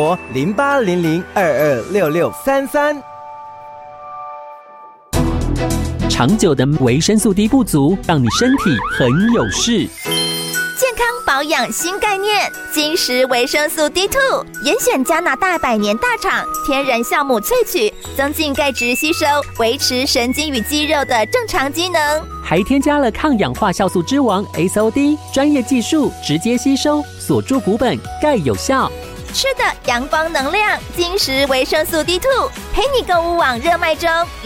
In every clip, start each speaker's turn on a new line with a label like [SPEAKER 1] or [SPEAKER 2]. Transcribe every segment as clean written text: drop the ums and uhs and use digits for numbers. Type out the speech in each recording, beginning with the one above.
[SPEAKER 1] 0800226633。
[SPEAKER 2] 长久的维生素 D 不足，让你身体很有事。
[SPEAKER 3] 健康保养新概念，金石维生素 D2， 严选加拿大100年大厂天然酵母萃取，增进钙质吸收，维持神经与肌肉的正常机能。
[SPEAKER 2] 还添加了抗氧化酵素之王 SOD， 专业技术，直接吸收，锁住骨本，钙有效。
[SPEAKER 3] 吃的阳光能量，金石维生素 D2， 陪你购物网热卖中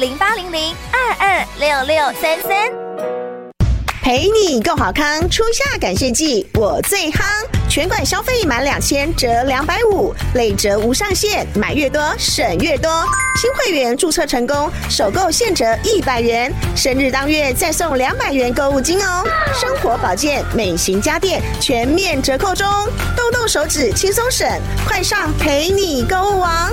[SPEAKER 3] ，0800226633。
[SPEAKER 4] 陪你够好康，初夏感谢季我最夯，全馆消费满2000折250，累折无上限，买越多省越多。新会员注册成功，首购现折100元，生日当月再送200元购物金哦。生活保健、美型家电全面折扣中，动动手指轻松省，快上陪你购物网。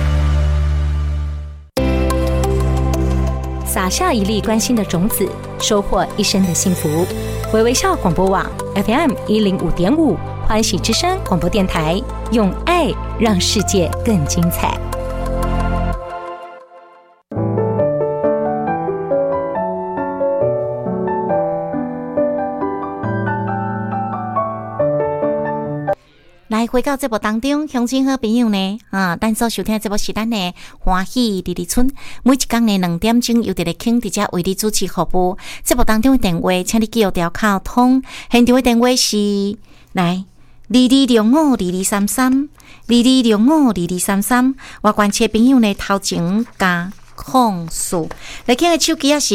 [SPEAKER 5] 撒下一粒关心的种子，收获一生的幸福。微微笑广播网 FM105.5，欢喜之声广播电台，用爱让世界更精彩。来回到节目当中，乡亲好朋友呢，咱所收听的节目是咱的欢喜日日村，每一天呢2点钟由伫咧倾伫遮为你主持服务。节目当中的电话，请你记录条卡通，现场的电话是来22052233，22052233。外关切朋友呢，头前加04，来听的手机是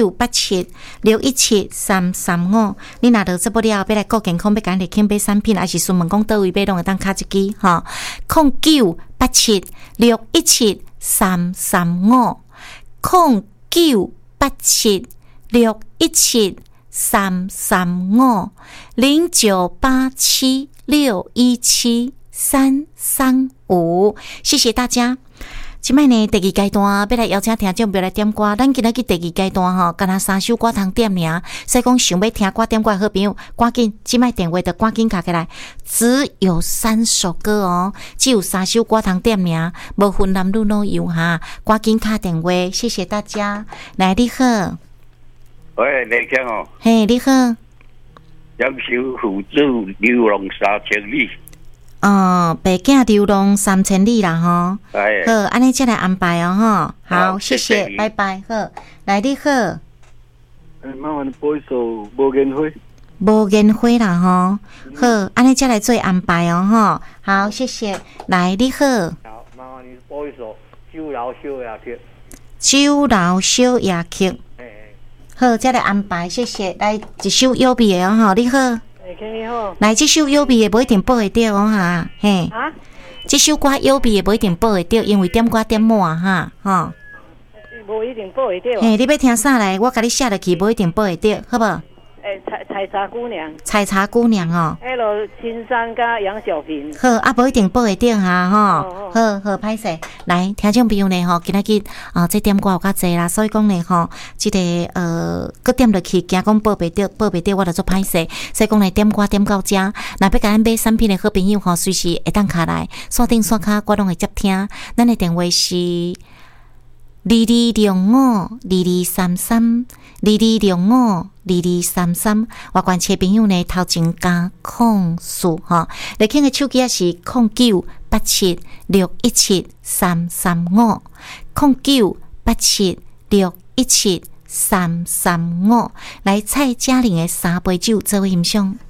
[SPEAKER 5] 0987617335。你若到这不了，要来顾健康，要赶来听买产品，还是询问讲倒位买，拢会当卡一支哈。0997617335，0987617335，谢谢大家。即摆呢，第二阶段要来邀请听众朋友来点歌。咱今仔日第二阶段吼，干那3首歌通点尔，所以讲想要听歌点歌的好朋友，赶紧即摆电话就赶紧卡起来。只有3首歌哦，只有3首歌通点尔，无分男女老幼哈，赶紧卡电话，谢谢大家。来，你好，
[SPEAKER 6] 喂，你听哦，
[SPEAKER 5] 嘿，你好，
[SPEAKER 6] 杨秀父子流浪3000里。
[SPEAKER 5] 白囝流浪3000里啦吼，
[SPEAKER 6] 哎，
[SPEAKER 5] 好，安尼再来安排哦吼，好，谢谢，拜拜，好，来你好，
[SPEAKER 6] 麻烦你播一首无烟火，
[SPEAKER 5] 无烟火啦吼，好，安尼再来做安排哦吼，好，谢谢，来你好，
[SPEAKER 6] 好，麻烦你播一首酒楼小夜曲，
[SPEAKER 5] 酒楼小夜曲，好，再来安排，谢谢，来一首优美的哦吼，你好。
[SPEAKER 6] 你好，
[SPEAKER 5] 来，这首优美的不一定报会到哦哈，嘿，这首歌优美的不一定报会到，因为点歌点满哈，吼，
[SPEAKER 6] 无一定报会到。
[SPEAKER 5] 嘿，你要听啥来？我甲你写落去，不一定报会到，好不好？
[SPEAKER 6] 采茶姑娘，
[SPEAKER 5] 采茶姑娘哦。
[SPEAKER 6] L 青山加杨小平。好，
[SPEAKER 5] 啊，不一定报会到哈，吼，好，歹势。来，听众朋友呢，吼，今仔日这点歌有较济啦，所以讲呢，吼，这个搁点落去，惊讲报袂到，我就做歹势。所以讲呢，点歌点到遮，若要甲咱买产品的好朋友吼，随时会当卡来，线顶线卡我拢会接听。咱的电话是22052233，22052233。外关切朋友呢，头前加04哈，来听的手机是0987617335，0987617335。来蔡嘉玲的3杯酒，这位欣赏。